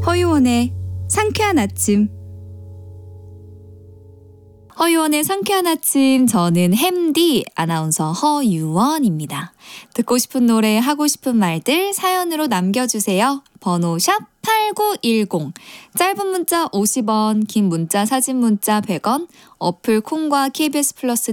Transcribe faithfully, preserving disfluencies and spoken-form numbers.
허유원의 상쾌한 아침. 허유원의 상쾌한 아침, 저는 햄디 아나운서 허유원입니다. 듣고 싶은 노래, 하고 싶은 말들 사연으로 남겨주세요. 번호 샵 팔구일공, 짧은 문자 오십 원, 긴 문자 사진 문자 백 원, 어플 콩과 케이비에스 플러스